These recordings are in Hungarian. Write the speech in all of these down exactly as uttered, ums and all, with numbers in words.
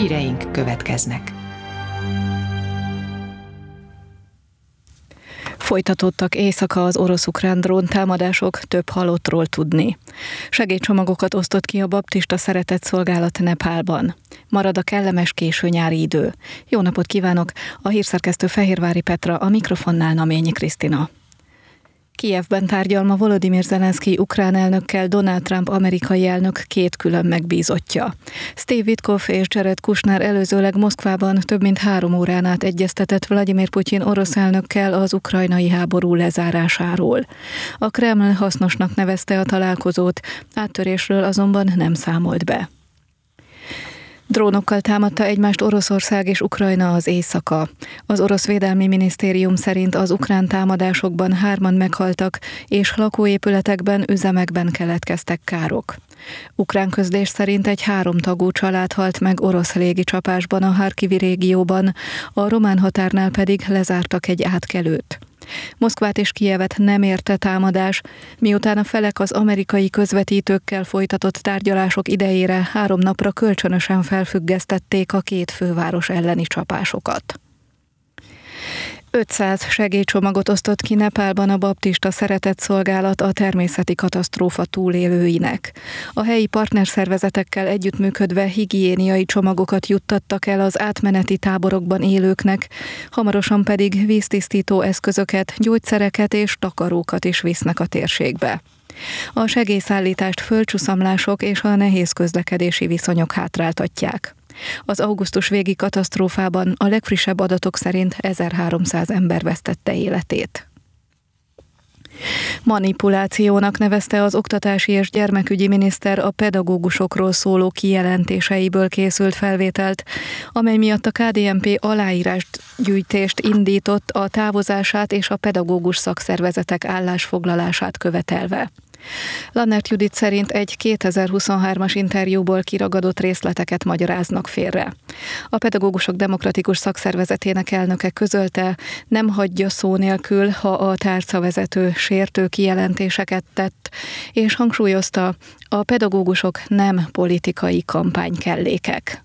Híreink következnek. Folytatódtak éjszaka az orosz-ukrán dróntámadások, több halottról tudni. Segélycsomagokat osztott ki a baptista szeretetszolgálat Nepálban. Marad a kellemes késő nyári idő. Jó napot kívánok! A hírszerkesztő Fehérvári Petra, a mikrofonnál Naményi Krisztina. Kijevben tárgyal ma Volodymyr Zelenszky ukrán elnökkel Donald Trump amerikai elnök két külön megbízottja. Steve Witkoff és Jared Kushner előzőleg Moszkvában több mint három órán át egyeztetett Vladimir Putyin orosz elnökkel az ukrajnai háború lezárásáról. A Kreml hasznosnak nevezte a találkozót, áttörésről azonban nem számolt be. Drónokkal támadta egymást Oroszország és Ukrajna az éjszaka. Az orosz védelmi minisztérium szerint az ukrán támadásokban hárman meghaltak, és lakóépületekben, üzemekben keletkeztek károk. Ukrán közlés szerint egy háromtagú család halt meg orosz légicsapásban a Harkivi régióban, a román határnál pedig lezártak egy átkelőt. Moszkvát és Kijevet nem érte támadás, miután a felek az amerikai közvetítőkkel folytatott tárgyalások idejére három napra kölcsönösen felfüggesztették a két főváros elleni csapásokat. ötszáz segélycsomagot osztott ki Nepálban a baptista szeretetszolgálat a természeti katasztrófa túlélőinek. A helyi partnerszervezetekkel együttműködve higiéniai csomagokat juttattak el az átmeneti táborokban élőknek, hamarosan pedig víztisztító eszközöket, gyógyszereket és takarókat is visznek a térségbe. A segélyszállítást földcsuszamlások és a nehéz közlekedési viszonyok hátráltatják. Az augusztus végi katasztrófában a legfrissebb adatok szerint ezerháromszáz ember vesztette életét. Manipulációnak nevezte az oktatási és gyermekügyi miniszter a pedagógusokról szóló kijelentéseiből készült felvételt, amely miatt a ká dé en pé aláírást gyűjtést indított a távozását és a pedagógus szakszervezetek állásfoglalását követelve. Lannert Judit szerint egy kétezer-huszonhármas interjúból kiragadott részleteket magyaráznak félre. A Pedagógusok Demokratikus Szakszervezetének elnöke közölte, nem hagyja szó nélkül, ha a tárcavezető sértő kijelentéseket tett, és hangsúlyozta, a pedagógusok nem politikai kampánykellékek.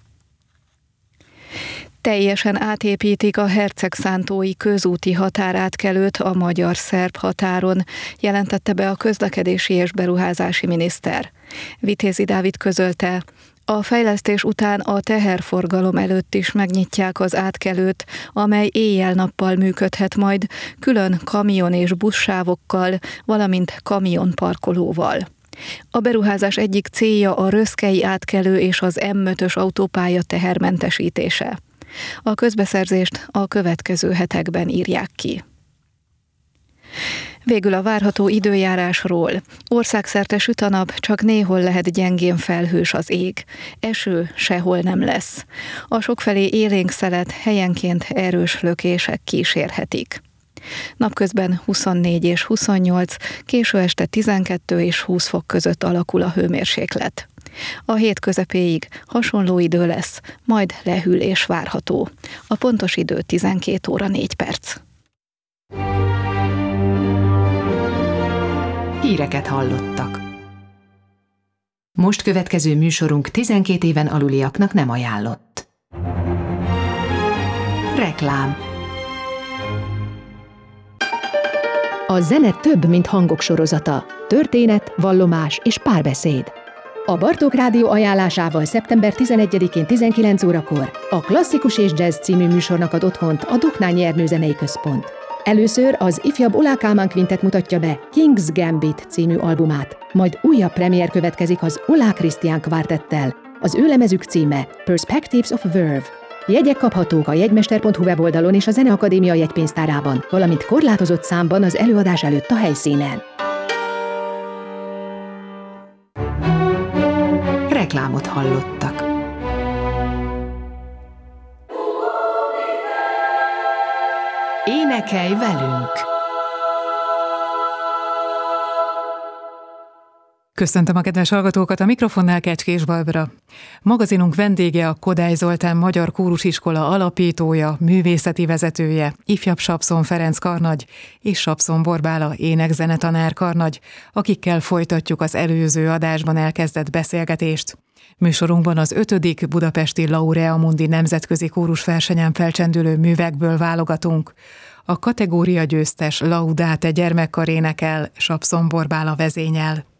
Teljesen átépítik a hercegszántói közúti határátkelőt a magyar-szerb határon, jelentette be a közlekedési és beruházási miniszter. Vitézi Dávid közölte, a fejlesztés után a teherforgalom előtt is megnyitják az átkelőt, amely éjjel-nappal működhet majd, külön kamion és buszsávokkal, valamint kamionparkolóval. A beruházás egyik célja a röszkei átkelő és az em ötös autópálya tehermentesítése. A közbeszerzést a következő hetekben írják ki. Végül a várható időjárásról. Országszerte süt a nap, csak néhol lehet gyengén felhős az ég. Eső sehol nem lesz. A sokfelé élénk szelet, helyenként erős lökések kísérhetik. Napközben huszonnégy és huszonnyolc, késő este tizenkettő és húsz fok között alakul a hőmérséklet. A hét közepéig hasonló idő lesz, majd lehűlés várható. A pontos idő tizenkét óra négy perc. Híreket hallottak. Most következő műsorunk tizenkét éven aluliaknak nem ajánlott. Reklám. A zene több, mint hangok sorozata. Történet, vallomás és párbeszéd. A Bartók Rádió ajánlásával szeptember tizenegyedikén tizenkilenc órakor a Klasszikus és Jazz című műsornak ad otthont a Doknány Ernő Zenei Központ. Először az ifjabb Olah Kálmán Quintet mutatja be King's Gambit című albumát, majd újabb premier következik az Olah Krisztián Kvártettel. Az ő lemezük címe Perspectives of Verve. Jegyek kaphatók a jegymester pont hu weboldalon és a Zeneakadémia jegypénztárában, valamint korlátozott számban az előadás előtt a helyszínen. Reklámot hallottak. Énekelj velünk! Köszöntöm a kedves hallgatókat, a mikrofonnál Kecskés Barbara. Magazinunk vendége a Kodály Zoltán Magyar Kórusiskola alapítója, művészeti vezetője, ifjabb Sapszon Ferenc karnagy és Sapszon Borbála énekzenetanár karnagy, akikkel folytatjuk az előző adásban elkezdett beszélgetést. Műsorunkban az ötödik budapesti Laurea Mundi nemzetközi kórusversenyen felcsendülő művekből válogatunk. A kategória győztes Laudate gyermekkar énekel, Sapszon Borbála vezényel.